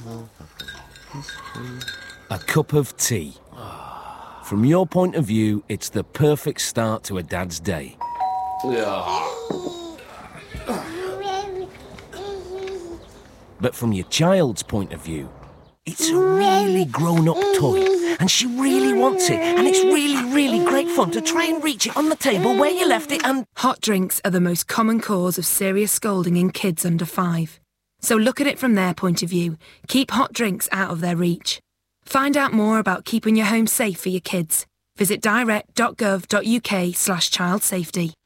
A cup of tea. From your point of view, it's the perfect start to a dad's day. But from your child's point of view, it's a really grown-up toy, and she really wants it, and it's really, really great fun to try and reach it on the table where you left it and... Hot drinks are the most common cause of serious scolding in kids under 5. So look at it from their point of view. Keep hot drinks out of their reach. Find out more about keeping your home safe for your kids. Visit direct.gov.uk/child safety.